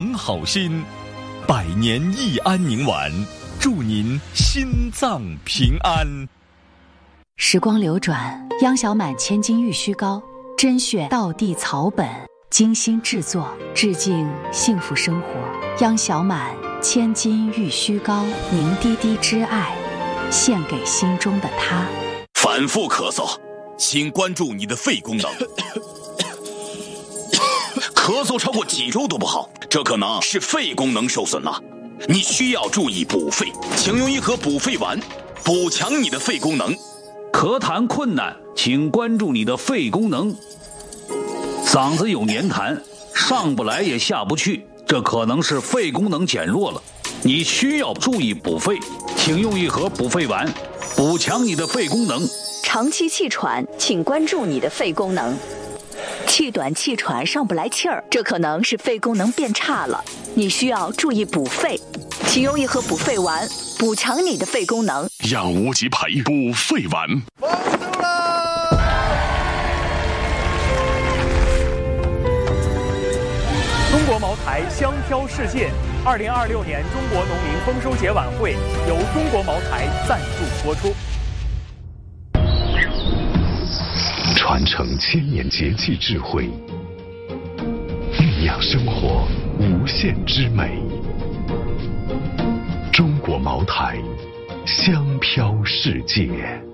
养好心，百年益安宁丸，祝您心脏平安。 时光流转，央小满千金玉虚膏，甄选道地草本，精心制作，致敬幸福生活。央小满千金玉虚膏，凝滴滴之爱，献给心中的他。 反复咳嗽，请关注你的肺功能。咳嗽超过几周都不好，这可能是肺功能受损了。你需要注意补肺，请用一盒补肺丸，补强你的肺功能。 咳痰困难，请关注你的肺功能。嗓子有黏痰，上不来也下不去，这可能是肺功能减弱了。你需要注意补肺，请用一盒补肺丸，补强你的肺功能。 长期气喘，请关注你的肺功能。气短气喘上不来气儿，这可能是肺功能变差了，你需要注意补肺，请用一盒补肺丸，补强你的肺功能。 养无极培补肺丸。 中国茅台香飘世界，2026年中国农民丰收节晚会由中国茅台赞助播出。 传承千年节气智慧，酝酿生活无限之美。中国茅台，香飘世界。